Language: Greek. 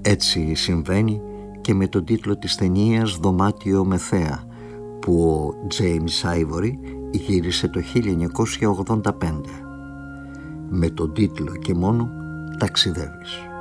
Έτσι συμβαίνει και με τον τίτλο της ταινίας «Δωμάτιο με θέα» που ο James Ivory γύρισε το 1985. Με τον τίτλο και μόνο ταξιδεύεις.